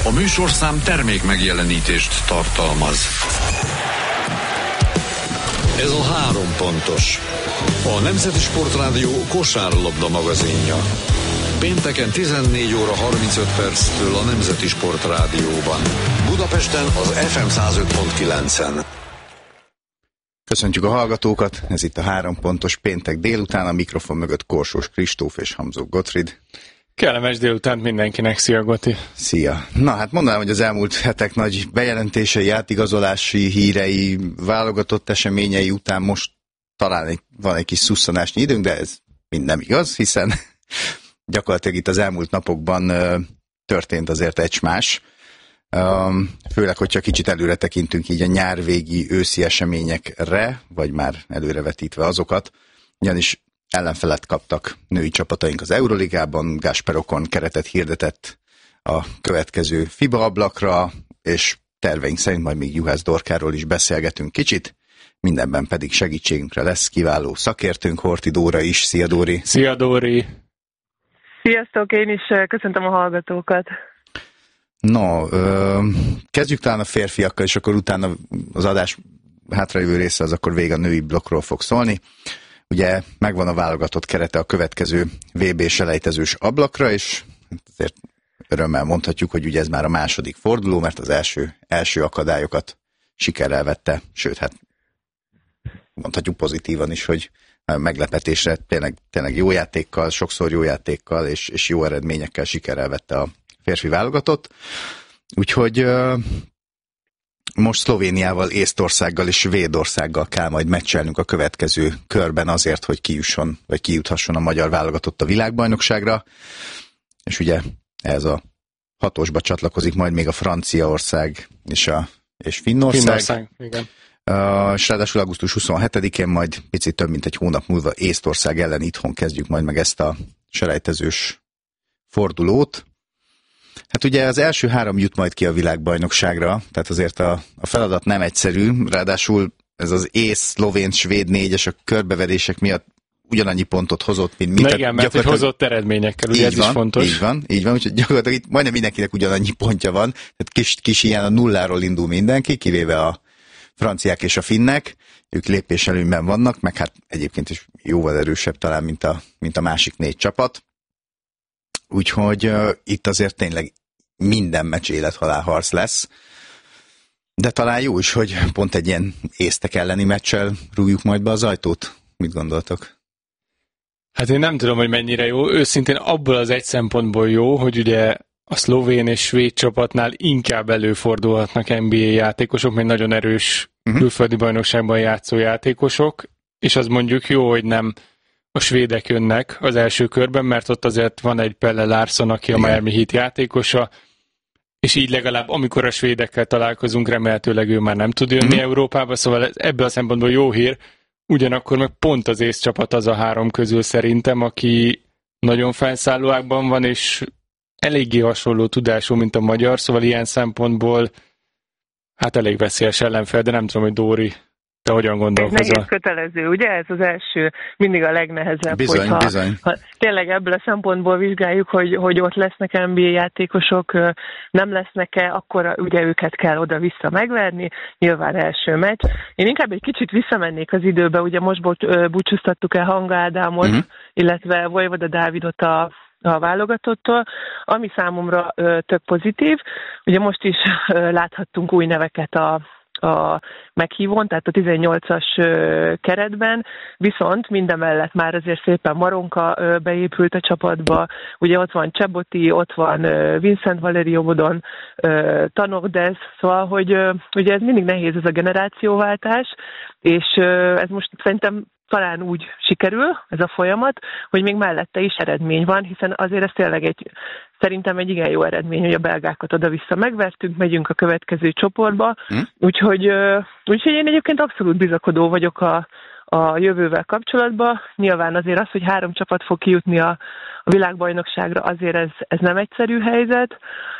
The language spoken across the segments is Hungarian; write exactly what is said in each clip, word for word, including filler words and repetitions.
A műsorszám termék megjelenítést tartalmaz. Ez a Három pontos. A Nemzeti Sportrádió kosárlabda magazinja. Pénteken tizennégy óra harmincöt perctől a Nemzeti Sportrádióban. Budapesten az ef em száz öt pont kilencen. Köszöntjük a hallgatókat, ez itt a Három pontos péntek délután, a mikrofon mögött Korsós Kristóf és Hamzó Gottfried. Kellemes délután mindenkinek, szia Goti! Szia! Na hát mondanám, hogy az elmúlt hetek nagy bejelentései, átigazolási hírei, válogatott eseményei után most talán egy, van egy kis szusszanásnyi időnk, de ez mind nem igaz, hiszen gyakorlatilag itt az elmúlt napokban uh, történt azért egymás. Um, főleg, hogyha kicsit előre tekintünk így a nyárvégi őszi eseményekre, vagy már előrevetítve azokat, ugyanis ellenfelet kaptak női csapataink az Euroligában, Gasperokon keretet hirdetett a következő FIBA ablakra, és terveink szerint majd még Juhász Dorkáról is beszélgetünk kicsit, mindenben pedig segítségünkre lesz kiváló szakértőnk, Horthy Dóra is. Szia Dóri! Szia Dóri! Sziasztok, én is köszöntöm a hallgatókat! No, ö, kezdjük talán a férfiakkal, és akkor utána az adás hátralévő része az akkor végig a női blokkról fog szólni. Ugye megvan a válogatott kerete a következő vé bé-selejtezős ablakra, és azért örömmel mondhatjuk, hogy ugye ez már a második forduló, mert az első, első akadályokat sikerrel vette, sőt, hát mondhatjuk pozitívan is, hogy meglepetésre tényleg, tényleg jó játékkal, sokszor jó játékkal és, és jó eredményekkel sikerrel vette a férfi válogatott. Úgyhogy uh, most Szlovéniával, Észtországgal és Svédországgal kell majd meccselnünk a következő körben azért, hogy kijusson, vagy kijuthasson a magyar válogatott a világbajnokságra. És ugye ez a hatosba csatlakozik majd még a Franciaország és, a, és Finnország. Finnország, igen. Uh, és ráadásul augusztus huszonhetedikén majd picit több mint egy hónap múlva Észtország ellen itthon kezdjük majd meg ezt a selejtezős fordulót. Hát ugye az első három jut majd ki a világbajnokságra, tehát azért a, a feladat nem egyszerű, ráadásul ez az ész, szlovén, svéd négyes a körbeverések miatt ugyanannyi pontot hozott, mint mi. Na igen, mert hogy hozott eredményekkel, ugye ez van, is fontos. Így van, így van, úgyhogy gyakorlatilag itt majdnem mindenkinek ugyanannyi pontja van, tehát kis, kis ilyen a nulláról indul mindenki, kivéve a franciák és a finnek, ők lépéselőnyben vannak, meg hát egyébként is jóval erősebb talán, mint a, mint a másik négy csapat. Úgyhogy uh, itt azért tényleg minden meccs élethalál harc lesz. De talán jó is, hogy pont egy ilyen észtek elleni meccsel rúgjuk majd be az ajtót. Mit gondoltok? Hát én nem tudom, hogy mennyire jó. Őszintén abból az egy szempontból jó, hogy ugye a szlovén és svéd csapatnál inkább előfordulhatnak en bé á játékosok, mert nagyon erős uh-huh. külföldi bajnokságban játszó játékosok, és az mondjuk jó, hogy nem a svédek jönnek az első körben, mert ott azért van egy Pelle Larsson, aki a Miami Heat játékosa, és így legalább amikor a svédekkel találkozunk, remélhetőleg ő már nem tud jönni mm-hmm. Európába, szóval ebből a szempontból jó hír, ugyanakkor meg pont az ész csapat az a három közül szerintem, aki nagyon felszállóákban van, és eléggé hasonló tudású, mint a magyar, szóval ilyen szempontból hát elég veszélyes ellenfél, de nem tudom, hogy Dóri, te hogyan gondolkozol? Nehéz kötelező, ugye? Ez az első, mindig a legnehezebb. Bizony, hogyha, bizony. Ha tényleg ebből a szempontból vizsgáljuk, hogy, hogy ott lesznek en bé á játékosok, nem lesznek-e, akkor ugye őket kell oda-vissza megverni, nyilván első meccs. Én inkább egy kicsit visszamennék az időbe, ugye most búcsúztattuk el Hanga Ádámot, uh-huh. illetve Vojvoda Dávidot a a válogatottól, ami számomra ö, tök pozitív. Ugye most is ö, láthattunk új neveket a, a meghívón, tehát a tizennyolcas ö, keretben, viszont mindemellett már azért szépen Maronka ö, beépült a csapatba, ugye ott van Cseboti, ott van ö, Vincent Valeriobodon, Tanokdez, szóval, hogy ö, ugye ez mindig nehéz ez a generációváltás, és ö, ez most szerintem talán úgy sikerül ez a folyamat, hogy még mellette is eredmény van, hiszen azért ez tényleg egy, szerintem egy igen jó eredmény, hogy a belgákat oda-vissza megvertünk, megyünk a következő csoportba, hm? úgyhogy, úgyhogy én egyébként abszolút bizakodó vagyok a, a jövővel kapcsolatban. Nyilván azért az, hogy három csapat fog kijutni a, a világbajnokságra, azért ez, ez nem egyszerű helyzet,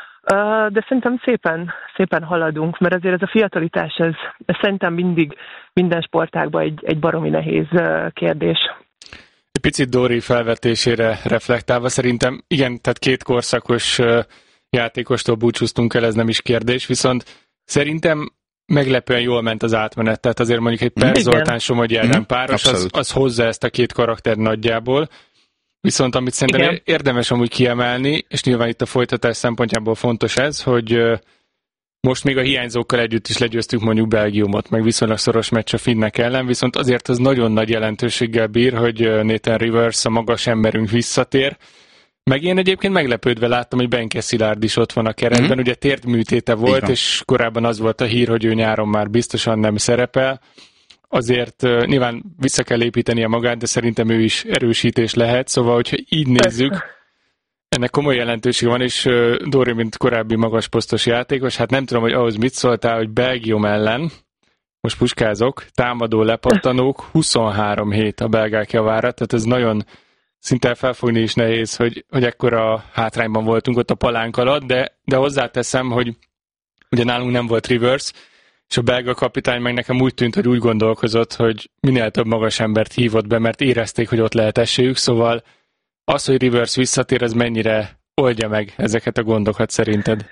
de szerintem szépen, szépen haladunk, mert azért ez a fiatalitás, ez, ez szerintem mindig minden sportágban egy, egy baromi nehéz kérdés. Egy picit Dóri felvetésére reflektálva szerintem, igen, tehát két korszakos játékostól búcsúztunk el, ez nem is kérdés, viszont szerintem meglepően jól ment az átmenet, tehát azért mondjuk egy Per Zoltán Somogyi Ádám páros, az, az hozza ezt a két karakter nagyjából, viszont amit szerintem Igen. érdemes amúgy kiemelni, és nyilván itt a folytatás szempontjából fontos ez, hogy most még a hiányzókkal együtt is legyőztük mondjuk Belgiumot, meg viszonylag szoros meccs a finnek ellen, viszont azért az nagyon nagy jelentőséggel bír, hogy Nathan Rivers, a magas emberünk visszatér. Meg én egyébként meglepődve láttam, hogy Benke Szilárd is ott van a keretben, mm-hmm. ugye térdműtéte volt, és korábban az volt a hír, hogy ő nyáron már biztosan nem szerepel. Azért uh, nyilván vissza kell építenie magát, de szerintem ő is erősítés lehet, szóval hogyha így nézzük, ennek komoly jelentősége van, és uh, Dóri, mint korábbi magasposztos játékos, hát nem tudom, hogy ahhoz mit szóltál, hogy Belgium ellen, most puskázok, támadó lepattanók, huszonhárom hét a belgák javára, tehát ez nagyon szinte felfogni is nehéz, hogy, hogy ekkora hátrányban voltunk ott a palánk alatt, de, de hozzáteszem, hogy ugye nálunk nem volt Rivers, és a belga kapitány meg nekem úgy tűnt, hogy úgy gondolkozott, hogy minél több magas embert hívott be, mert érezték, hogy ott lehet esélyük, szóval az, hogy Rivers visszatér, ez mennyire oldja meg ezeket a gondokat szerinted?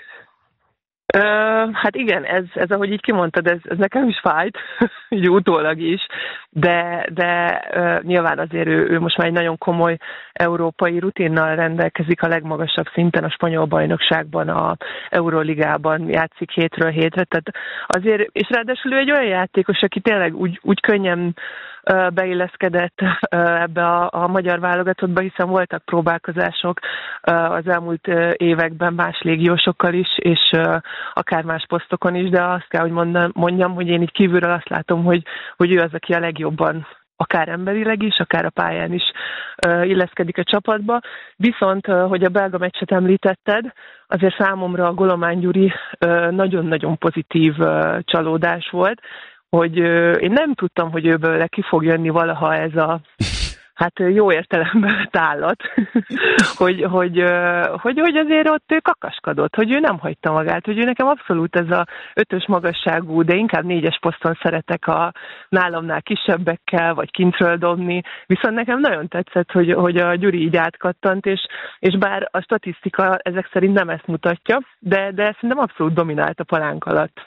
Uh, hát igen, ez, ez ahogy így kimondtad, ez, ez nekem is fájt, így utólag is, de, de uh, nyilván azért ő, ő most már egy nagyon komoly európai rutinnal rendelkezik a legmagasabb szinten a spanyol bajnokságban, a Euróligában játszik hétről hétre, tehát azért, és ráadásul ő egy olyan játékos, aki tényleg úgy, úgy könnyen uh, beilleszkedett uh, ebbe a, a magyar válogatottba, hiszen voltak próbálkozások uh, az elmúlt uh, években más légiósokkal is, és uh, akár más posztokon is, de azt kell, hogy mondjam, hogy én így kívülről azt látom, hogy, hogy ő az, aki a legjobban, akár emberileg is, akár a pályán is uh, illeszkedik a csapatba. Viszont, uh, hogy a belga meccset említetted, azért számomra a Golomán Gyuri uh, nagyon-nagyon pozitív uh, csalódás volt, hogy uh, én nem tudtam, hogy őből ki fog jönni valaha ez a hát jó értelemben tállat, hogy, hogy, hogy, hogy azért ott ő kakaskodott, hogy ő nem hagyta magát, hogy ő nekem abszolút ez a ötös magasságú, de inkább négyes poszton szeretek a nálamnál kisebbekkel, vagy kintről dobni, viszont nekem nagyon tetszett, hogy, hogy a Gyuri így átkattant, és, és bár a statisztika ezek szerint nem ezt mutatja, de, de szerintem abszolút dominált a palánk alatt.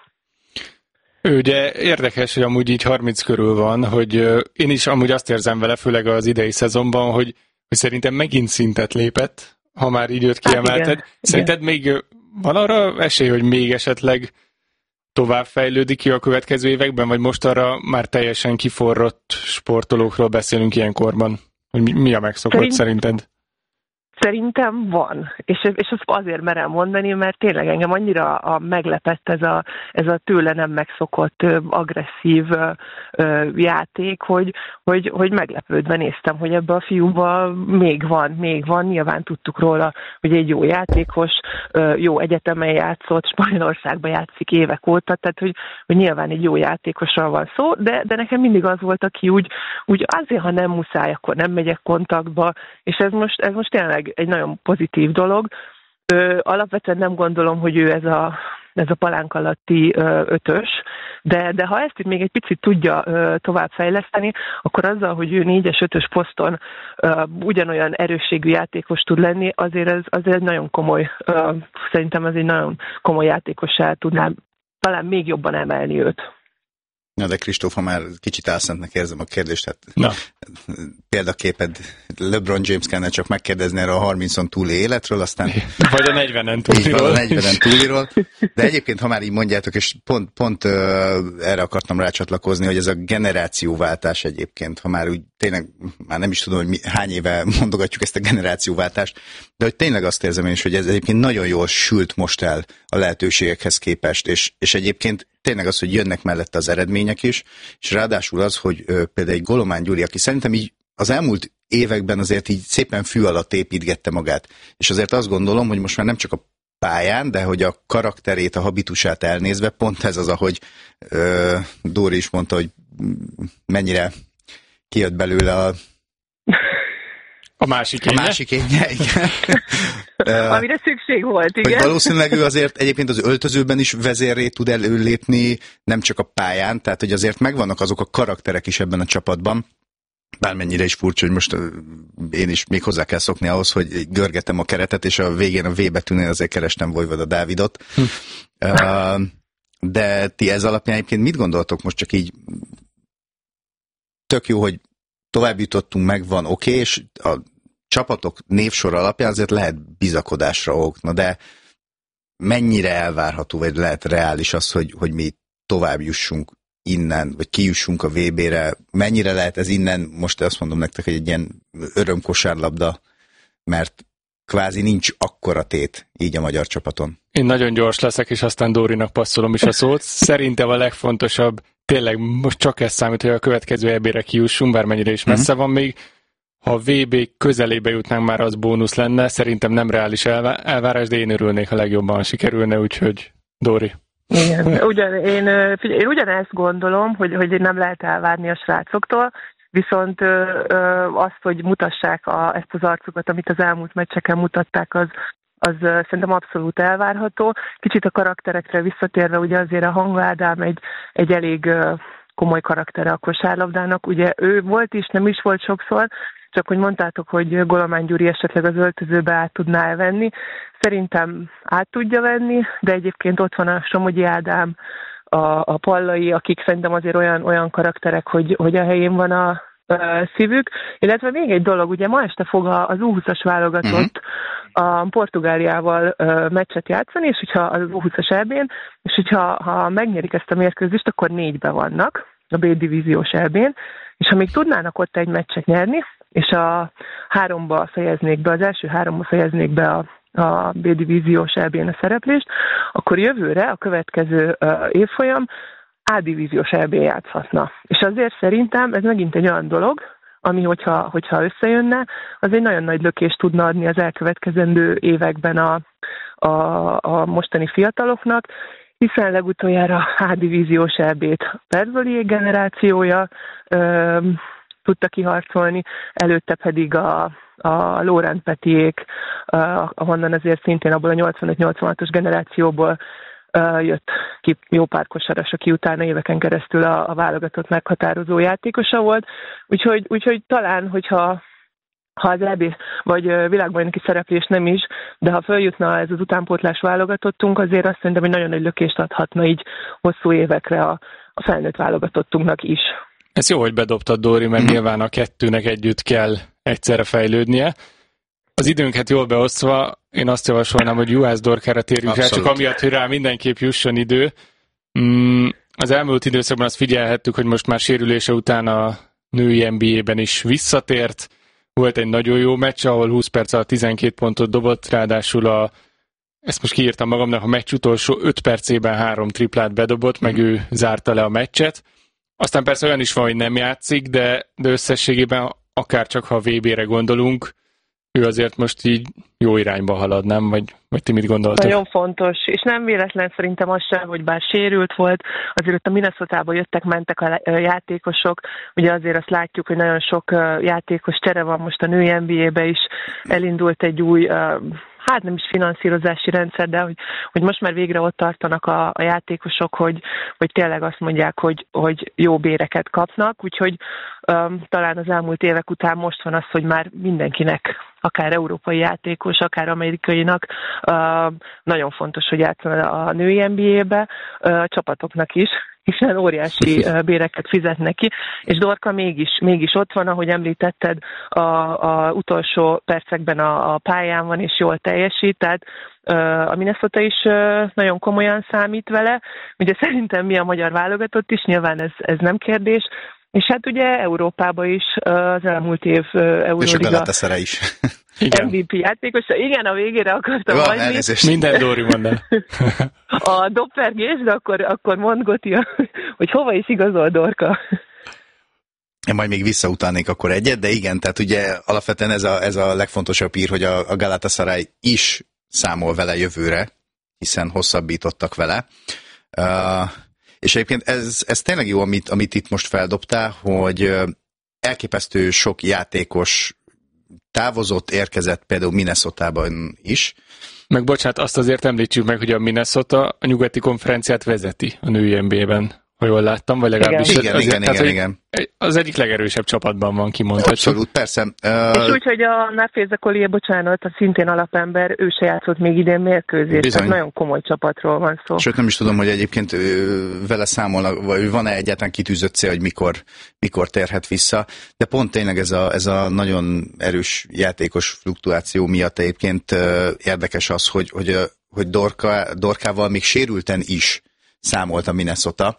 Ő ugye érdekes, hogy amúgy így harminc körül van, hogy én is amúgy azt érzem vele, főleg az idei szezonban, hogy, hogy szerintem megint szintet lépett, ha már így őt kiemelted. Hát Szerinted igen. még van arra esély, hogy még esetleg tovább fejlődik ki a következő években, vagy most arra már teljesen kiforrott sportolókról beszélünk ilyenkorban? Hogy mi, mi a megszokott Szerint... szerinted? Szerintem van, és, és azt azért merem mondani, mert tényleg engem annyira a meglepett ez a, ez a tőle nem megszokott, agresszív játék, hogy, hogy, hogy meglepődve néztem, hogy ebbe a fiúba még van, még van, nyilván tudtuk róla, hogy egy jó játékos, jó egyetemen játszott, Spanyolországban játszik évek óta, tehát hogy, hogy nyilván egy jó játékosról van szó, de, de nekem mindig az volt, aki úgy, úgy azért, ha nem muszáj, akkor nem megyek kontaktba, és ez most, ez most tényleg egy nagyon pozitív dolog. Ö, alapvetően nem gondolom, hogy ő ez a, ez a palánk alatti ö, ötös, de, de ha ezt itt még egy picit tudja ö, továbbfejleszteni, akkor azzal, hogy ő négyes, ötös poszton ö, ugyanolyan erősségű játékos tud lenni, azért ez azért egy nagyon komoly, ö, szerintem ez egy nagyon komoly játékossá tudná talán még jobban emelni őt. Na de Kristóf, ha már kicsit álszentnek érzem a kérdést, hát Na. példaképed LeBron James kellene csak megkérdezni erre a harmincon túli életről, aztán... Vagy a negyvenen túliról. Van, a negyvenen túliról. De egyébként, ha már így mondjátok, és pont, pont uh, erre akartam rácsatlakozni, hogy ez a generációváltás egyébként, ha már úgy tényleg, már nem is tudom, hogy mi, hány éve mondogatjuk ezt a generációváltást, de hogy tényleg azt érzem én is, hogy ez egyébként nagyon jól sült most el a lehetőségekhez képest, és, és egyébként tényleg az, hogy jönnek mellette az eredmények is, és ráadásul az, hogy ö, például egy Golomán Gyuri, aki szerintem így az elmúlt években azért így szépen fű alatt építgette magát. És azért azt gondolom, hogy most már nem csak a pályán, de hogy a karakterét, a habitusát elnézve, pont ez az, ahogy ö, Dóri is mondta, hogy mennyire kijött belőle a A másik énje. A másik énje, igen. Amire szükség volt, igen. Hogy valószínűleg ő azért egyébként az öltözőben is vezérré tud előlépni, nem csak a pályán, tehát hogy azért megvannak azok a karakterek is ebben a csapatban, Bármennyire is furcsa, hogy most én is még hozzá kell szokni ahhoz, hogy görgetem a keretet, és a végén a V betűnél azért kerestem Vojvoda Dávidot. Hm. De ti ez alapján egyébként mit gondoltok most csak így? Tök jó, hogy tovább jutottunk, meg van oké, okay, és a csapatok névsor alapján azért lehet bizakodásra okna, de mennyire elvárható, vagy lehet reális az, hogy, hogy mi tovább jussunk innen, vagy kijussunk a vé bére, mennyire lehet ez innen, most azt mondom nektek, hogy egy ilyen örömkosárlabda, mert kvázi nincs akkora tét így a magyar csapaton. Én nagyon gyors leszek, és aztán Dórinak passzolom is a szót. Szerintem a legfontosabb, tényleg most csak ez számít, hogy a következő é bé-re kijussunk, bármennyire is messze van még. Ha a vé bé közelébe jutnánk, már az bónusz lenne. Szerintem nem reális elvá- elvárás, de én örülnék, ha legjobban sikerülne, úgyhogy Dóri. Igen, ugyan, én, figyelj, én ugyanezt gondolom, hogy, hogy nem lehet elvárni a srácoktól, viszont ö, ö, azt, hogy mutassák a, ezt az arcukat, amit az elmúlt meccseken mutatták, az, az ö, szerintem abszolút elvárható. Kicsit a karakterekre visszatérve, ugye azért a Hangva Ádám egy, egy elég ö, komoly karaktere a kosárlabdának, ugye ő volt is, nem is volt sokszor, csak hogy mondtátok, hogy Golomán Gyuri esetleg az öltözőbe át tudná venni. Szerintem át tudja venni, de egyébként ott van a Somogyi Ádám, a, a Pallai, akik szerintem azért olyan, olyan karakterek, hogy, hogy a helyén van a, a szívük. Illetve még egy dolog, ugye ma este fog az U húszas válogatott uh-huh. a Portugáliával uh, meccset játszani, és hogyha az U húszas é bén, és hogyha ha megnyerik ezt a mérkőzést, akkor négybe vannak a B-divíziós é bén, és ha még tudnának ott egy meccset nyerni, és a háromba fejeznék be, az első háromba fejeznék be a, a B-divíziós é bén a szereplést, akkor jövőre a következő uh, évfolyam A-divíziós é bén játszhatna. És azért szerintem ez megint egy olyan dolog, ami hogyha, hogyha összejönne, az egy nagyon nagy lökést tudna adni az elkövetkezendő években a, a, a mostani fiataloknak, hiszen legutoljára A-divíziós é bét Perzoliék generációja ö, tudta kiharcolni, előtte pedig a, a Lórend Petiék, ahonnan azért szintén abból a nyolcvanöt nyolcvanhatos generációból uh, jött ki jó pár kosaras, aki utána éveken keresztül a, a válogatott meghatározó játékosa volt. Úgyhogy, úgyhogy talán, hogyha ha az é bé vagy világbajnoki szereplés nem is, de ha följutna ez az utánpótlás válogatottunk, azért azt szerintem, hogy nagyon nagy lökést adhatna így hosszú évekre a, a felnőtt válogatottunknak is. Ez jó, hogy bedobtad, Dóri, mert nyilván a kettőnek együtt kell egyszerre fejlődnie. Az időnket jól beosztva, én azt javasolnám, hogy Juhász Dorkára térjünk rá, csak amiatt, hogy rá mindenképp jusson idő. Az elmúlt időszakban azt figyelhettük, hogy most már sérülése után a női en bé á-ben is visszatért. Volt egy nagyon jó meccs, ahol húsz perc alatt tizenkét pontot dobott, ráadásul a, ezt most kiírtam magamnak, a meccs utolsó öt percében három triplát bedobott, meg ő zárta le a meccset. Aztán persze olyan is van, hogy nem játszik, de, de összességében akár csak ha a vé bé-re gondolunk, ő azért most így jó irányba halad, nem? Vagy, vagy ti mit gondoltok? Nagyon fontos, és nem véletlen szerintem az sem, hogy bár sérült volt, azért ott a Minnesotába jöttek, mentek a játékosok, ugye azért azt látjuk, hogy nagyon sok játékos csere van most a női en bé á-be is, elindult egy új, hát nem is finanszírozási rendszer, de hogy, hogy most már végre ott tartanak a, a játékosok, hogy, hogy tényleg azt mondják, hogy, hogy jó béreket kapnak, úgyhogy um, talán az elmúlt évek után most van az, hogy már mindenkinek, akár európai játékos, akár amerikainak uh, nagyon fontos, hogy játszon a női en bé á-be, uh, a csapatoknak is, hiszen óriási uh, béreket fizetnek ki, és Dorka mégis, mégis ott van, ahogy említetted, a, a utolsó percekben a, a pályán van, és jól teljesít, tehát uh, a Minnesota is uh, nagyon komolyan számít vele, ugye szerintem mi a magyar válogatott is, nyilván ez, ez nem kérdés, és hát ugye Európában is uh, az elmúlt év uh, Euróliga... És a Galatasaray is. Igen. em vé pé játékos, igen, a végére akartam Van, hagyni. elnézést. Minden Dóri mond el. A dobfergés, de akkor, akkor mondd, Goti, hogy hova is igazol Dorka. Én majd még visszautalnék akkor egyet, de igen, tehát ugye alapvetően ez a, ez a legfontosabb hír, hogy a, a Galatasaray is számol vele jövőre, hiszen hosszabbítottak vele. Uh, és egyébként ez, ez tényleg jó, amit, amit itt most feldobtál, hogy elképesztő sok játékos távozott, érkezett például Minnesotában is. Meg bocsánat, azt azért említsük meg, hogy a Minnesota a nyugati konferenciát vezeti a női en bé á-ben. ha jól láttam, vagy legalábbis igen, az, igen, tehát, igen, igen. az egyik legerősebb csapatban van kimondható. Abszolút, persze. Uh... És úgy, hogy a Naféza Collier, bocsánat, a szintén alapember, ő se játszott még idén mérkőzést, tehát nagyon komoly csapatról van szó. Sőt, nem is tudom, hogy egyébként vele számolnak, vagy van-e egyáltalán kitűzött cél, hogy mikor, mikor térhet vissza, de pont tényleg ez a, ez a nagyon erős játékos fluktuáció miatt egyébként érdekes az, hogy, hogy, hogy Dorka, Dorkával még sérülten is számolt a Minnesota,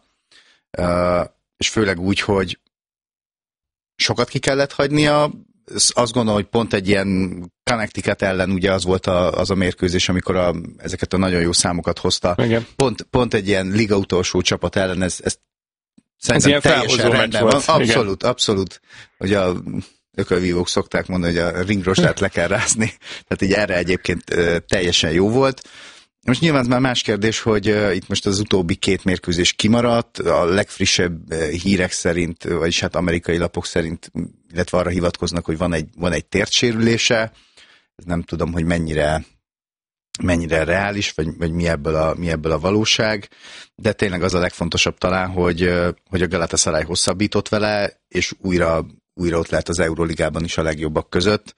és főleg úgy, hogy sokat ki kellett hagynia. Azt gondolom, hogy pont egy ilyen Connecticut ellen ugye az volt a, az a mérkőzés, amikor a, ezeket a nagyon jó számokat hozta. Pont, pont egy ilyen liga utolsó csapat ellen, ez, ez szerintem ez teljesen rendben van. Abszolút, igen. abszolút. Hogy a ökölvívók szokták mondani, hogy a ringrostát le kell rázni. Tehát így erre egyébként teljesen jó volt. Most nyilván ez már más kérdés, hogy uh, itt most az utóbbi két mérkőzés kimaradt, a legfrissebb uh, hírek szerint, vagyis hát amerikai lapok szerint, illetve arra hivatkoznak, hogy van egy, van egy térdsérülése. Ez nem tudom, hogy mennyire, mennyire reális, vagy, vagy mi, ebből a, mi ebből a valóság, de tényleg az a legfontosabb talán, hogy, uh, hogy a Galatasaray hosszabbított vele, és újra, újra ott lehet az Euróligában is a legjobbak között.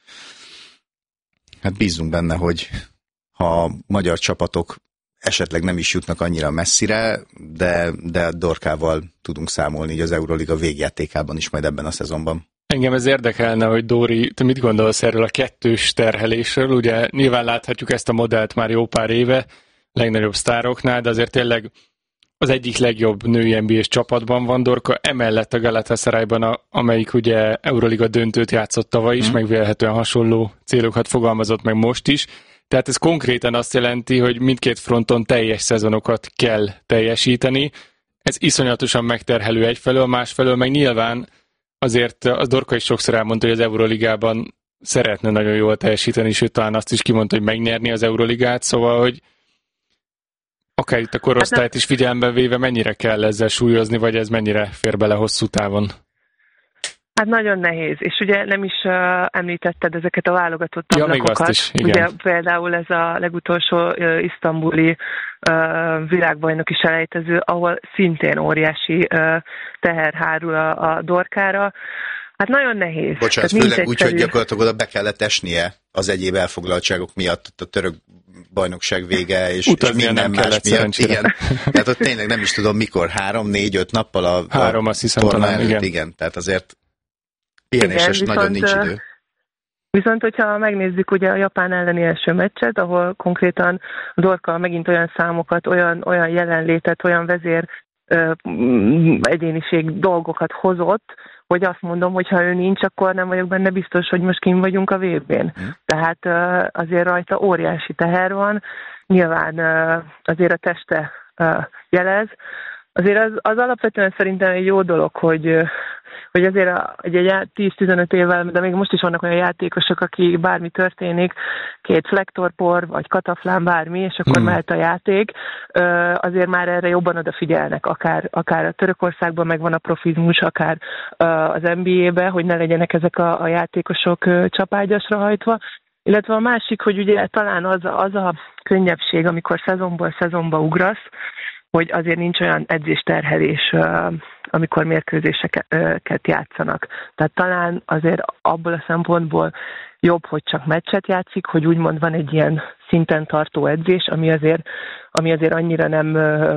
Hát bízunk benne, hogy ha magyar csapatok esetleg nem is jutnak annyira messzire, de, de Dorkával tudunk számolni így az Euroliga végjátékában is majd ebben a szezonban. Engem ez érdekelne, hogy Dóri, te mit gondolsz erről a kettős terhelésről? Ugye nyilván láthatjuk ezt a modellt már jó pár éve, legnagyobb sztároknál, de azért tényleg az egyik legjobb női en bé á-s csapatban van Dorka, emellett a Galatasarayban, amelyik ugye Euroliga döntőt játszott tavaly is, hmm. meg vélhetően hasonló célokat fogalmazott meg most is. Tehát ez konkrétan azt jelenti, hogy mindkét fronton teljes szezonokat kell teljesíteni. Ez iszonyatosan megterhelő egyfelől, másfelől meg nyilván azért az Dorka is sokszor elmondta, hogy az Euroligában szeretne nagyon jól teljesíteni, sőt talán azt is kimondta, hogy megnyerni az Euroligát, szóval, hogy akár itt a korosztályt is figyelembe véve mennyire kell ezzel súlyozni, vagy ez mennyire fér bele hosszú távon? Hát nagyon nehéz, és ugye nem is uh, említetted ezeket a válogatott ablakokat. Ja, is, ugye például ez a legutolsó uh, isztambuli uh, világbajnoki selejtező, ahol szintén óriási uh, teher hárul a, a Dorkára. Hát nagyon nehéz. Bocsánat, főleg úgy, hogy gyakorlatilag oda be kellett esnie az egyéb elfoglaltságok miatt, a török bajnokság vége, és, és minden más miatt. Igen. Tehát ott tényleg nem is tudom mikor, három, négy, öt nappal a, három, a azt hiszem, talán, előtt, igen. igen. Tehát azért pihenéses nagyon nincs idő. Viszont, hogyha megnézzük ugye a Japán elleni első meccset, ahol konkrétan Dorka megint olyan számokat, olyan, olyan jelenlétet, olyan vezér ö, egyéniség dolgokat hozott, hogy azt mondom, hogy ha ő nincs, akkor nem vagyok benne biztos, hogy most kint vagyunk a vé bén. Hmm. Tehát ö, azért rajta óriási teher van, nyilván ö, azért a teste ö, jelez. Azért az, az alapvetően szerintem egy jó dolog, hogy hogy azért a, egy, egy tíz-tizenöt évvel, de még most is vannak olyan játékosok, akik bármi történik, két flektorpor, vagy kataflán, bármi, és akkor hmm. mehet a játék, azért már erre jobban odafigyelnek, akár, akár a Törökországban megvan a profizmus, akár az en bé á-be, hogy ne legyenek ezek a, a játékosok csapágyasra hajtva. Illetve a másik, hogy ugye talán az a, az a könnyebbség, amikor szezonból szezonba ugrasz, hogy azért nincs olyan edzésterhelés, amikor mérkőzéseket játszanak. Tehát talán azért abból a szempontból jobb, hogy csak meccset játszik, hogy úgymond van egy ilyen szinten tartó edzés, ami azért, ami azért annyira nem ö,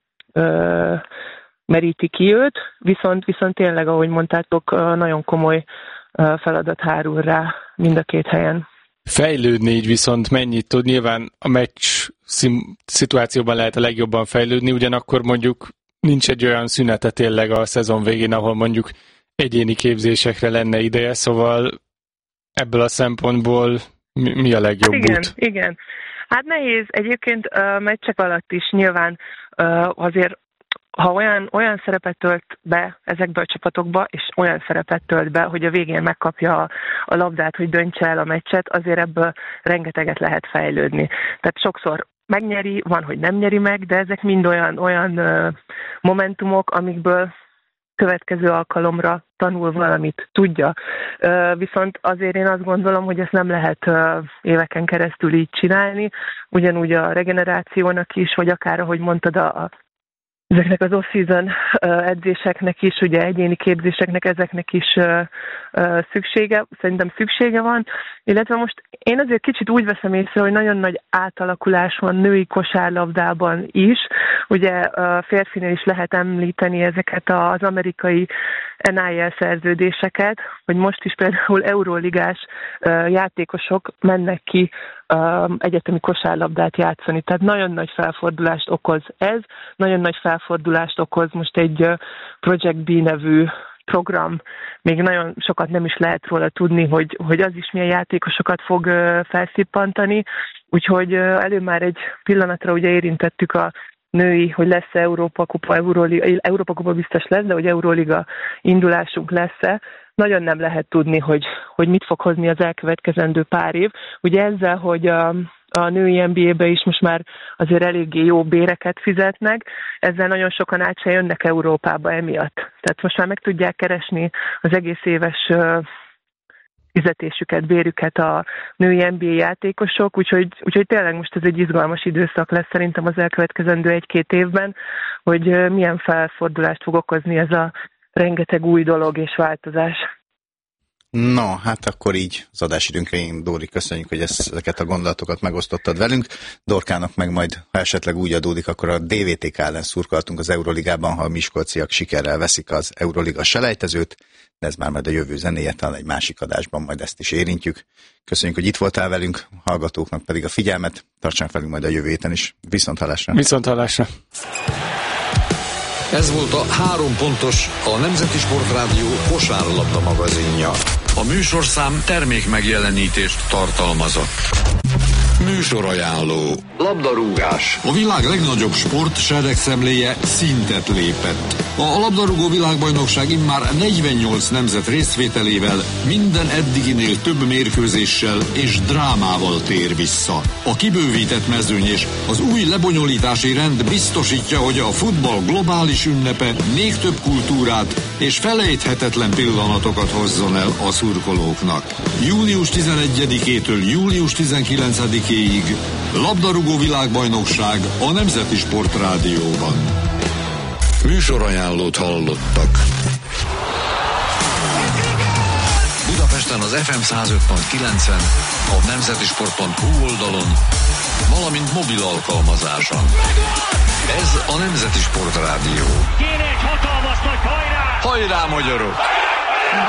ö, meríti ki őt, viszont, viszont tényleg, ahogy mondtátok, nagyon komoly feladat hárul rá mind a két helyen. Fejlődni így viszont mennyit tud? Nyilván a meccs szituációban lehet a legjobban fejlődni, ugyanakkor mondjuk nincs egy olyan szünete tényleg a szezon végén, ahol mondjuk egyéni képzésekre lenne ideje, szóval ebből a szempontból mi, mi a legjobb hát igen, út? Igen, hát nehéz. Egyébként uh, meccsek alatt is nyilván uh, azért ha olyan, olyan szerepet tölt be ezekbe a csapatokba, és olyan szerepet tölt be, hogy a végén megkapja a, a labdát, hogy döntse el a meccset, azért ebből rengeteget lehet fejlődni. Tehát sokszor megnyeri, van, hogy nem nyeri meg, de ezek mind olyan, olyan uh, momentumok, amikből következő alkalomra tanul valamit, tudja. Uh, viszont azért én azt gondolom, hogy ezt nem lehet uh, éveken keresztül így csinálni, ugyanúgy a regenerációnak is, vagy akár, ahogy mondtad, a ezeknek az off-season edzéseknek is, ugye egyéni képzéseknek, ezeknek is szüksége, szerintem szüksége van, illetve most én azért kicsit úgy veszem észre, hogy nagyon nagy átalakulás van női kosárlabdában is, ugye a férfinél is lehet említeni ezeket az amerikai en i el szerződéseket, hogy most is például euróligás játékosok mennek ki egyetemi kosárlabdát játszani. Tehát nagyon nagy felfordulást okoz ez, nagyon nagy felfordulást okoz most egy Project B nevű program, még nagyon sokat nem is lehet róla tudni, hogy, hogy az is milyen játékosokat fog felszippantani, úgyhogy elő már egy pillanatra ugye érintettük a női, hogy lesz-e Európa Kupa, Euróliga, Európa Kupa biztos lesz, de hogy Euróliga indulásunk lesz-e, nagyon nem lehet tudni, hogy, hogy mit fog hozni az elkövetkezendő pár év. Ugye ezzel, hogy a, a női en bé á-be is most már azért eléggé jó béreket fizetnek, ezzel nagyon sokan át se jönnek Európába emiatt. Tehát most már meg tudják keresni az egész éves fizetésüket, bérüket a női en bé á játékosok, úgyhogy, úgyhogy tényleg most ez egy izgalmas időszak lesz szerintem az elkövetkezendő egy-két évben, hogy milyen felfordulást fog okozni ez a rengeteg új dolog és változás. No, hát akkor így az adásidőnkre én, Dóri, köszönjük, hogy ezeket a gondolatokat megosztottad velünk. Dorkának meg majd, ha esetleg úgy adódik, akkor a dé vé té ká ellen szurkoltunk az Euróligában, ha a miskolciak sikerrel veszik az Euróliga selejtezőt, de ez már majd a jövő zenéje, talán egy másik adásban majd ezt is érintjük. Köszönjük, hogy itt voltál velünk, hallgatóknak pedig a figyelmet, tartsanak velünk majd a jövő héten is. Viszonthallásra! Viszonthallásra! Ez volt a Három pontos, a Nemzeti Sportrádió kosárlabda magazinja. A műsorszám termék megjelenítést tartalmazott. Műsorajánló. Labdarúgás. A világ legnagyobb sport seregszemléje szintet lépett. A labdarúgó világbajnokság immár negyvennyolc nemzet részvételével minden eddiginél több mérkőzéssel és drámával tér vissza. A kibővített mezőny és az új lebonyolítási rend biztosítja, hogy a futball globális ünnepe még több kultúrát és felejthetetlen pillanatokat hozzon el a szurkolóknak. július tizenegyedikétől július tizenkilencedikéig labdarúgó világbajnokság a Nemzeti Sportrádióban. Műsorajánlót hallottak. Budapesten az ef em száz öt pont kilencen, a nemzetisport pont hu oldalon, valamint mobil alkalmazáson. Ez a Nemzeti Sportrádió. Kéne egy hatalmas nagy hajrá! Hajrá, magyarok!